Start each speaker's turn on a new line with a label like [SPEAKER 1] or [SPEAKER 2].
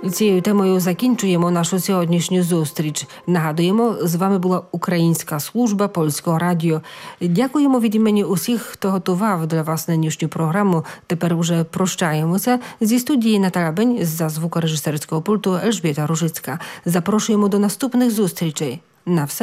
[SPEAKER 1] Цією темою закінчуємо нашу сьогоднішню зустріч. Нагадуємо, з вами була Українська служба Польського радіо. Дякуємо від імені усіх, хто готував для вас нинішню програму. Тепер уже прощаємося. Зі студії Наталя Бень, за звукорежисерського пульту Ельжбіта Ружицька. Запрошуємо до наступних зустрічей. На все